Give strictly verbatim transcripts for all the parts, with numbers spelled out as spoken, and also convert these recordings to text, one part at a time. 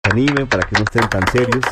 Animen para que no estén tan serios.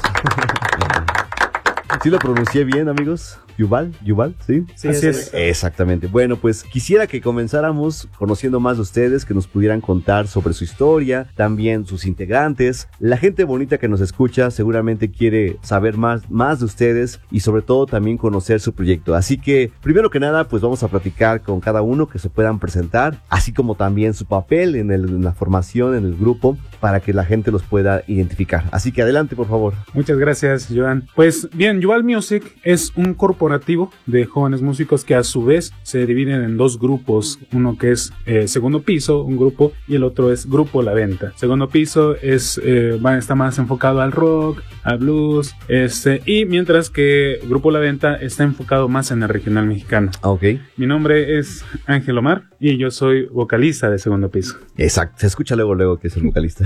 ¿Sí lo pronuncié bien, amigos? Yuval, Yuval, ¿sí? Sí, así es. Exactamente. Bueno, pues quisiera que comenzáramos conociendo más de ustedes, que nos pudieran contar sobre su historia, también sus integrantes. La gente bonita que nos escucha seguramente quiere saber más, más de ustedes y sobre todo también conocer su proyecto. Así que, primero que nada, pues vamos a platicar con cada uno, que se puedan presentar, así como también su papel en, el, en la formación, en el grupo, para que la gente los pueda identificar. Así que adelante, por favor. Muchas gracias, Joan. Pues bien, Yuval Music es un corporativo de jóvenes músicos que a su vez se dividen en dos grupos, uno que es eh, Segundo Piso, un grupo, y el otro es Grupo La Venta. Segundo Piso es eh, va, está más enfocado al rock, al blues, este, y mientras que Grupo La Venta está enfocado más en el regional mexicano. Ok. Mi nombre es Ángel Omar y yo soy vocalista de Segundo Piso. Exacto, se escucha luego luego que es el vocalista.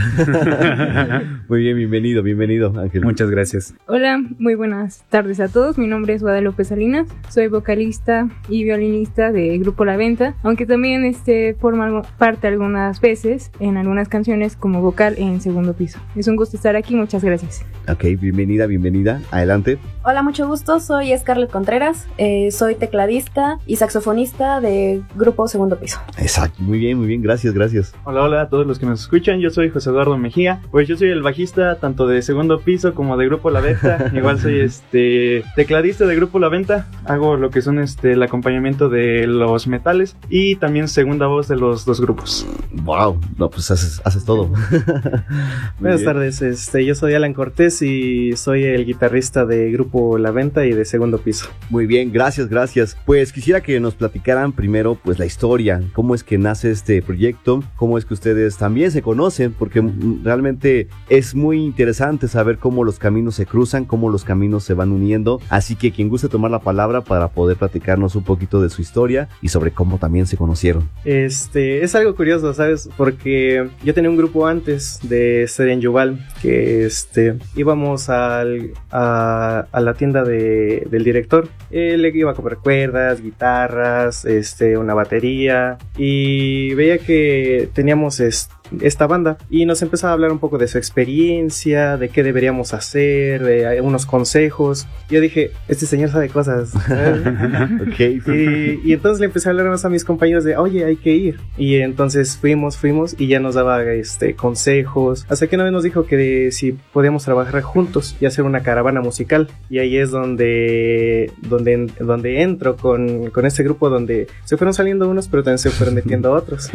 Muy bien, bienvenido, bienvenido, Ángel. Muchas gracias. Hola, muy buenas tardes a todos. Mi nombre es Guadalupe Salinas, soy vocalista y violinista de Grupo La Venta, aunque también este, forma parte algunas veces en algunas canciones como vocal en Segundo Piso. Es un gusto estar aquí, muchas gracias. Ok, bienvenida, bienvenida, adelante. Hola, mucho gusto, soy Scarlett Contreras, eh, soy tecladista y saxofonista de Grupo Segundo Piso. Exacto, muy bien, muy bien, gracias, gracias. Hola, hola a todos los que nos escuchan, yo soy José Eduardo Mejía, pues yo soy el bajista tanto de Segundo Piso como de Grupo La Venta, igual soy este tecladista de Grupo La Venta, hago lo que son este el acompañamiento de los metales y también segunda voz de los dos grupos. Wow, no, pues haces, haces todo. Buenas bien. tardes, este, yo soy Alan Cortés y soy el guitarrista de Grupo La Venta y de Segundo Piso. Muy bien, gracias, gracias. Pues quisiera que nos platicaran primero pues la historia, cómo es que nace este proyecto, cómo es que ustedes también se conocen, porque realmente es muy interesante saber cómo los caminos se cruzan, cómo los caminos se van uniendo, así que quien guste tomar la palabra para poder platicarnos un poquito de su historia y sobre cómo también se conocieron. Este, es algo curioso, ¿sabes? Porque yo tenía un grupo antes de ser en Yuval, que este, íbamos al, a, a la tienda de, del director, él iba a comprar cuerdas, guitarras, este, una batería, y veía que teníamos este, esta banda y nos empezaba a hablar un poco de su experiencia, de qué deberíamos hacer, de unos consejos. Yo dije, este señor sabe cosas. Okay. y, y entonces le empecé a hablar más a mis compañeros de, oye, hay que ir. Y entonces fuimos, fuimos y ya nos daba este, consejos. Hasta que una vez nos dijo que de, si podíamos trabajar juntos y hacer una caravana musical. Y ahí es donde, donde, donde entro con, con este grupo, donde se fueron saliendo unos, pero también se fueron metiendo otros.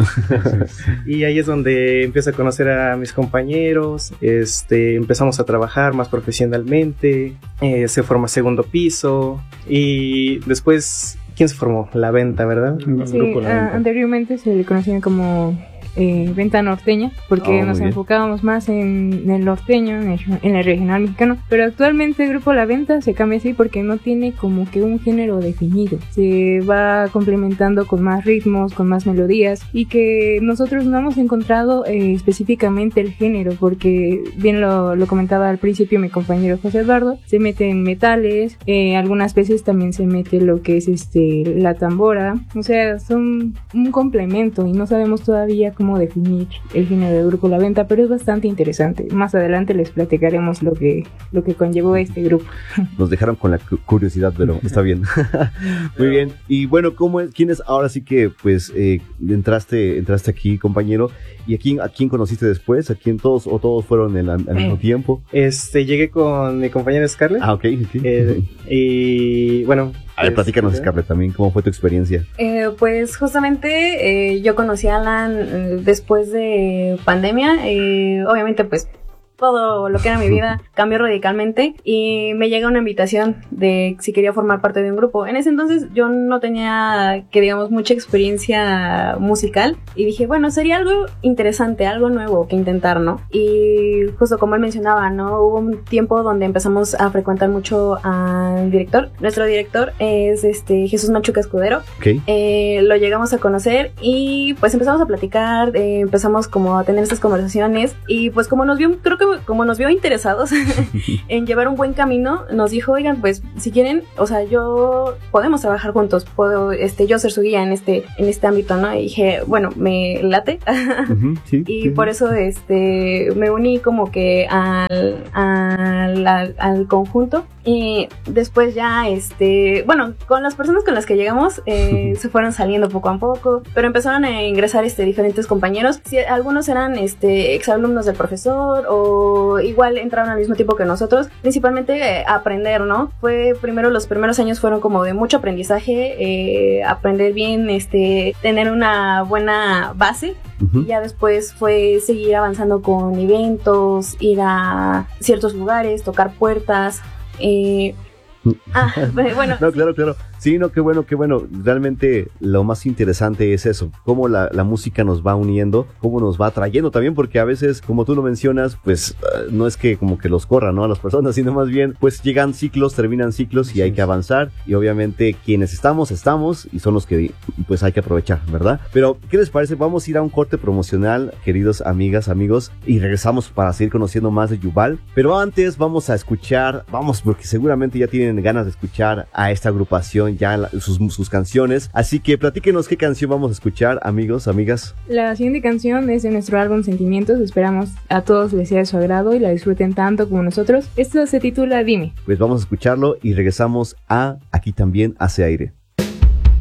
Y ahí es donde empiezo a conocer a mis compañeros, este, empezamos a trabajar más profesionalmente, eh, se forma Segundo Piso y después, ¿quién se formó? La Venta, ¿verdad? Sí, grupo La Venta. Uh, anteriormente se le conocían como eh, Venta Norteña, porque oh, nos enfocábamos más en, en el norteño, en el, en el regional mexicano, pero actualmente el Grupo La Venta se cambia así porque no tiene como que un género definido, se va complementando con más ritmos, con más melodías, y que nosotros no hemos encontrado eh, específicamente el género, porque bien lo, lo comentaba al principio mi compañero José Eduardo, se mete en metales, eh, algunas veces también se mete lo que es este la tambora, o sea, son un complemento y no sabemos todavía cómo definir el género del Grupo La Venta, pero es bastante interesante. Más adelante les platicaremos lo que, lo que conllevó este grupo. Nos dejaron con la curiosidad, pero está bien. Muy bien. Y bueno, ¿cómo es? ¿Quién es? Ahora sí que pues eh, entraste, entraste aquí, compañero. ¿Y a quién, a quién conociste después? ¿A quién todos o todos fueron el, al mismo tiempo? Este, llegué con mi compañera Scarlett. Ah, ok. okay. Eh, y bueno. A ver, platícanos, Scarlett, también, ¿cómo fue tu experiencia? Eh, pues justamente eh, yo conocí a Alan eh, después de pandemia, eh, obviamente pues todo lo que era mi vida cambió radicalmente y me llega una invitación de si quería formar parte de un grupo. En ese entonces yo no tenía, que digamos, mucha experiencia musical y dije, bueno, sería algo interesante, algo nuevo que intentar, ¿no? Y justo como él mencionaba, ¿no? Hubo un tiempo donde empezamos a frecuentar mucho al director. Nuestro director es este Jesús Machuca Escudero. Okay. Eh, lo llegamos a conocer y pues empezamos a platicar, eh, empezamos como a tener estas conversaciones y pues como nos vio, creo que como nos vio interesados en llevar un buen camino, nos dijo, oigan, pues si quieren, o sea, yo podemos trabajar juntos, puedo este yo ser su guía en este en este ámbito, ¿no? Y dije, bueno, me late. Uh-huh, sí, y sí, por sí. eso este me uní como que al al, al, al conjunto. Y después ya, este, bueno, con las personas con las que llegamos eh, se fueron saliendo poco a poco, pero empezaron a ingresar este, diferentes compañeros. Sí, algunos eran este, exalumnos del profesor o igual entraron al mismo tiempo que nosotros, principalmente eh, a aprender, ¿no? Fue primero, los primeros años fueron como de mucho aprendizaje, eh, aprender bien, este, tener una buena base. Uh-huh. Y ya después fue seguir avanzando con eventos, ir a ciertos lugares, tocar puertas. Eh, ah, bueno. No, claro, claro. Sí, no, qué bueno, qué bueno. Realmente lo más interesante es eso, cómo la, la música nos va uniendo, cómo nos va atrayendo también, porque a veces, como tú lo mencionas, pues uh, no es que como que los corran, ¿no? A las personas, sino más bien, pues llegan ciclos, terminan ciclos y hay que avanzar. Y obviamente quienes estamos, estamos y son los que pues hay que aprovechar, ¿verdad? Pero, ¿qué les parece? Vamos a ir a un corte promocional, queridos amigas, amigos, y regresamos para seguir conociendo más de Yuval. Pero antes vamos a escuchar, vamos, porque seguramente ya tienen ganas de escuchar a esta agrupación ya la, sus, sus canciones, así que platíquenos qué canción vamos a escuchar, amigos, amigas. La siguiente canción es de nuestro álbum Sentimientos, esperamos a todos les sea de su agrado y la disfruten tanto como nosotros. Esto se titula Dime. Pues vamos a escucharlo y regresamos a Aquí también hace aire.